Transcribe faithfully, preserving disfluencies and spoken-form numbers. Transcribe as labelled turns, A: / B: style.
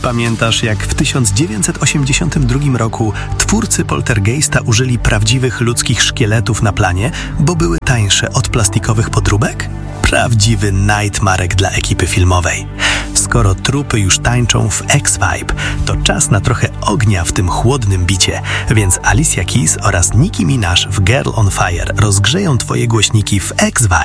A: Pamiętasz, jak w tysiąc dziewięćset osiemdziesiątym drugim roku twórcy Poltergeista użyli prawdziwych ludzkich szkieletów na planie, bo były tańsze od plastikowych podróbek? Prawdziwy nightmarek dla ekipy filmowej. Skoro trupy już tańczą w X-Vibe, to czas na trochę ognia w tym chłodnym bicie, więc Alicia Keys oraz Nicki Minaj w Girl on Fire rozgrzeją twoje głośniki w X-Vibe.